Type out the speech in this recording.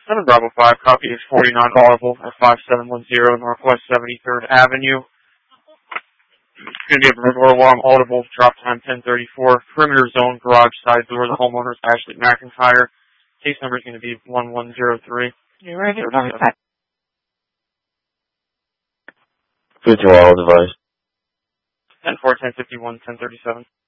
7 Bravo 5, copy is 40 non-audible at 5710 Northwest 73rd Avenue. It's going to be a burglar alarm, audible, drop time 1034, perimeter zone, garage side door, the homeowner is Ashley McIntyre. Case number is going to be 1103. You ready? Number 5. Future all device. 10-4, 10-51, 10-37.